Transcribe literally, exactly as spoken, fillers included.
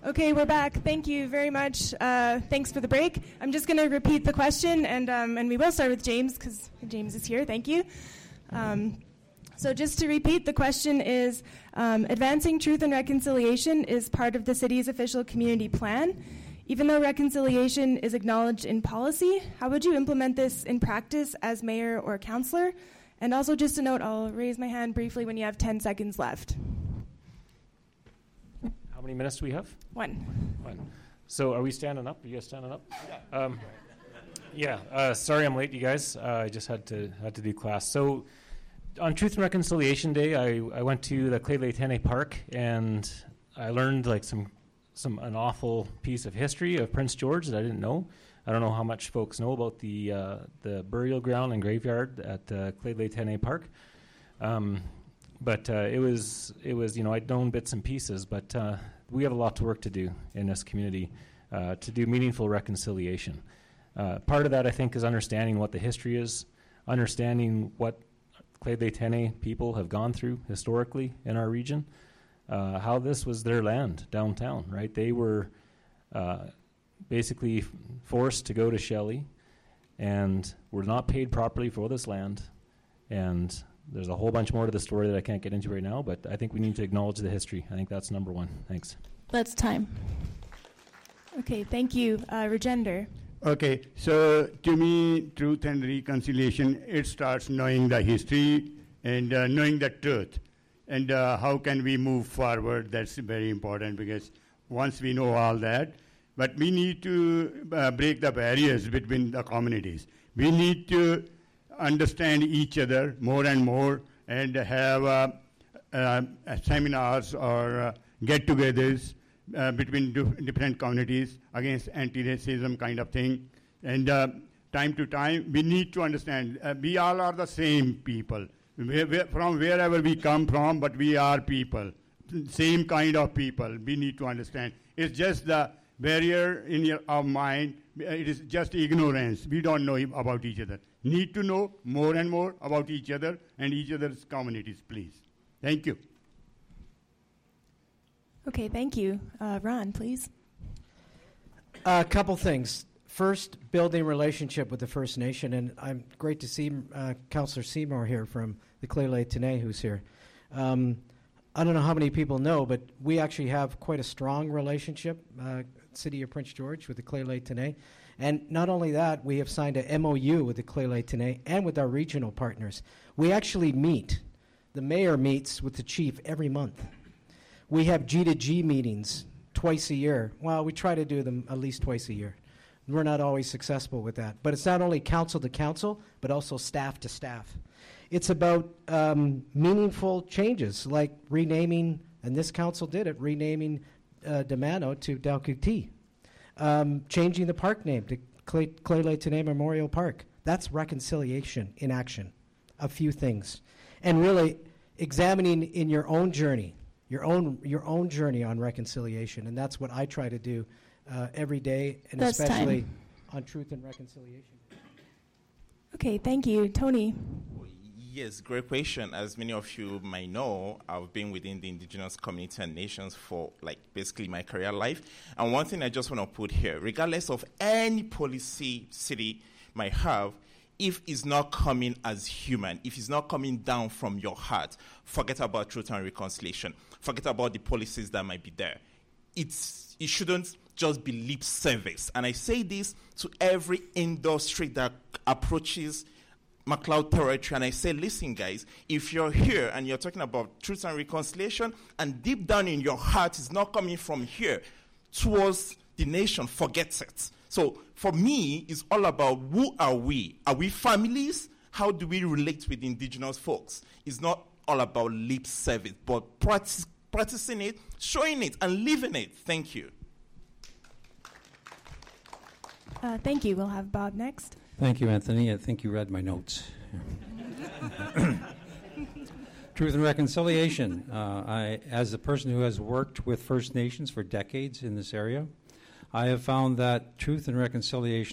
Okay, we're back. Thank you very much. Uh, thanks for the break. I'm just going to repeat the question, and um, and we will start with James because James is here. Thank you. Um, so just to repeat, the question is, um, advancing truth and reconciliation is part of the city's official community plan. Even though reconciliation is acknowledged in policy, how would you implement this in practice as mayor or councillor? And also just a note, I'll raise my hand briefly when you have ten seconds left. How many minutes do we have? One. One. So are we standing up? Are you guys standing up? Yeah. Um, yeah. Uh, sorry I'm late, you guys. Uh, I just had to had to do class. So on Truth and Reconciliation Day, I, I went to the Clé-les-Thénets Park, and I learned like some some an awful piece of history of Prince George that I didn't know. I don't know how much folks know about the uh, the burial ground and graveyard at uh, Clé-les-Thénets Park. Um, But uh, it was, it was, you know, I'd known bits and pieces, but uh, we have a lot to work to do in this community uh, to do meaningful reconciliation. Uh, part of that, I think, is understanding what the history is, understanding what Clé-les-Thénets people have gone through historically in our region, uh, how this was their land downtown, right? They were uh, basically f- forced to go to Shelley and were not paid properly for this land, and there's a whole bunch more to the story that I can't get into right now, but I think we need to acknowledge the history. I think that's number one. Thanks. That's time. Okay, thank you. Uh, Rajender. Okay, so to me, truth and reconciliation, it starts knowing the history and uh, knowing the truth. And uh, how can we move forward? That's very important, because once we know all that, but we need to uh, break the barriers between the communities. We need to understand each other more and more, and have uh, uh, seminars or uh, get-togethers uh, between dif- different communities against anti-racism kind of thing. And uh, time to time, we need to understand uh, we all are the same people, we, we, from wherever we come from, but we are people, same kind of people. We need to understand. It's just the barrier in your our mind. It is just ignorance. We don't know about each other. Need to know more and more about each other and each other's communities, please. Thank you. Okay, thank you. Uh, Ron, please. A couple things. First, building relationship with the First Nation, and I'm great to see uh, Councillor Seymour here from the Clé-les-Thénets, who's here. Um, I don't know how many people know, but we actually have quite a strong relationship, uh, City of Prince George, with the Clé-les-Thénets. And not only that, we have signed a M O U with the Clé-les-Thénets and with our regional partners. We actually meet. The mayor meets with the chief every month. We have G to G meetings twice a year. Well, we try to do them at least twice a year. We're not always successful with that. But it's not only council to council, but also staff to staff. It's about um, meaningful changes, like renaming, and this council did it, renaming uh, Damano to Dalcoutie. Um, changing the park name to Clé-les-Thénets Memorial Park. That's reconciliation in action. A few things. And really examining in your own journey, your own your own journey on reconciliation. And that's what I try to do uh, every day, and that's especially time. On truth and reconciliation. Okay, thank you. Tony. Yes, great question. As many of you might know, I've been within the indigenous community and nations for like basically my career life. And one thing I just want to put here, regardless of any policy city might have, if it's not coming as human, if it's not coming down from your heart, forget about truth and reconciliation. Forget about the policies that might be there. It's it shouldn't just be lip service. And I say this to every industry that approaches MacLeod territory, and I say, listen, guys, if you're here and you're talking about truth and reconciliation, and deep down in your heart is not coming from here towards the nation, forget it. So for me, it's all about who are we? Are we families? How do we relate with indigenous folks? It's not all about lip service, but practice, practicing it, showing it, and living it. Thank you. Uh, thank you. We'll have Bob next. Thank you, Anthony. I think you read my notes. Truth and reconciliation. Uh, I, as a person who has worked with First Nations for decades in this area, I have found that truth and reconciliation